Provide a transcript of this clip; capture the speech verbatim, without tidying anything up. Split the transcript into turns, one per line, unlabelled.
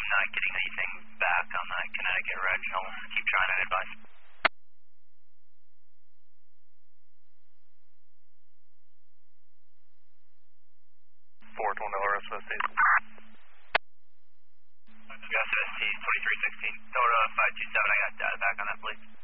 I'm not getting anything back on that Connecticut reg. I'll keep trying and advise.
four twenty R S S T.
U S S T twenty-three sixteen. Total five two seven, I got data back on that, please.